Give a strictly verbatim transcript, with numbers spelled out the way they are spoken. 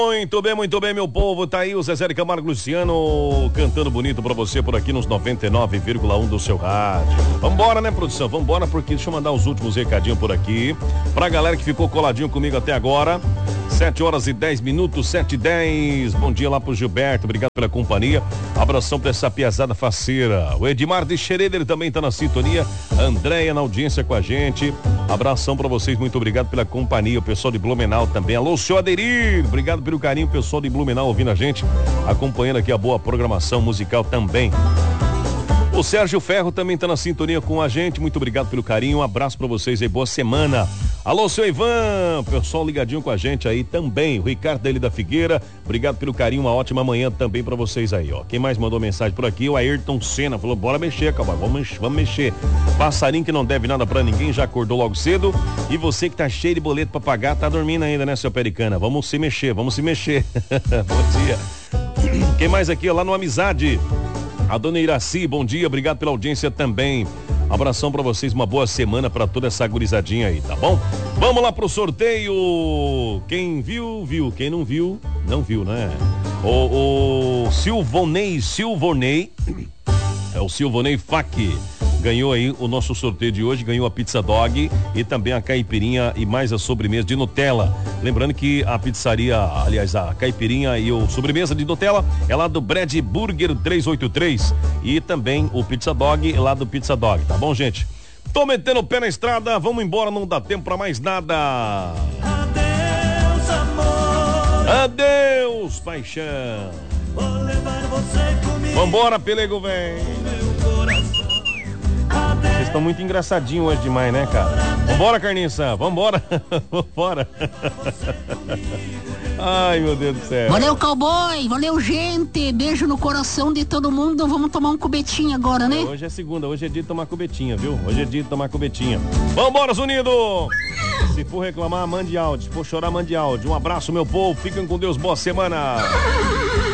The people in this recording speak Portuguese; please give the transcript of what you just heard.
Muito bem, muito bem, meu povo. Tá aí o Zezé de Camargo Luciano cantando bonito pra você por aqui nos noventa e nove vírgula um do seu rádio. Vambora, né, produção? Vambora, porque deixa eu mandar os últimos recadinhos por aqui. Pra galera que ficou coladinho comigo até agora. sete horas e dez minutos, sete e dez. Bom dia lá pro Gilberto, obrigado pela companhia. Abração pra essa piazada faceira. O Edmar de Xereda, ele também tá na sintonia. A Andréia na audiência com a gente. Abração pra vocês, muito obrigado pela companhia. O pessoal de Blumenau também. Alô, seu Aderir, obrigado pelo carinho. O pessoal de Blumenau ouvindo a gente, acompanhando aqui a boa programação musical também. O Sérgio Ferro também tá na sintonia com a gente, muito obrigado pelo carinho, um abraço pra vocês aí, boa semana. Alô, seu Ivan, pessoal ligadinho com a gente aí também, o Ricardo dele da Figueira, obrigado pelo carinho, uma ótima manhã também pra vocês aí, ó. Quem mais mandou mensagem por aqui? O Ayrton Senna, falou, bora mexer, calma, vamos, vamos mexer. Passarinho que não deve nada pra ninguém, já acordou logo cedo, e você que tá cheio de boleto pra pagar, tá dormindo ainda, né, seu Pericana? Vamos se mexer, vamos se mexer. Bom dia. Quem mais aqui, lá no Amizade? A dona Iraci, bom dia, obrigado pela audiência também. Abração pra vocês, uma boa semana pra toda essa gurizadinha aí, tá bom? Vamos lá pro sorteio. Quem viu, viu. Quem não viu, não viu, né? O, o Silvonei, Silvonei, é o Silvonei Fac. Ganhou aí o nosso sorteio de hoje, ganhou a pizza dog e também a caipirinha e mais a sobremesa de Nutella. Lembrando que a pizzaria, aliás, a caipirinha e o sobremesa de Nutella é lá do Brad Burger trezentos e oitenta e três e também o pizza dog é lá do Pizza Dog, tá bom, gente? Tô metendo o pé na estrada, vamos embora, não dá tempo pra mais nada. Adeus, amor. Adeus, paixão. Vou levar você comigo. Vambora, pelego, velho. Vocês estão muito engraçadinhos hoje demais, né, cara? Vambora, carniça, vambora. Vambora. Ai, meu Deus do céu. Valeu, cowboy, valeu, gente. Beijo no coração de todo mundo. Vamos tomar um cubetinho agora, né? Hoje é segunda, hoje é dia de tomar cubetinha, viu? Hoje é dia de tomar cubetinha. Vambora, Zunido! Se for reclamar, mande áudio. Se for chorar, mande áudio. Um abraço, meu povo. Fiquem com Deus. Boa semana.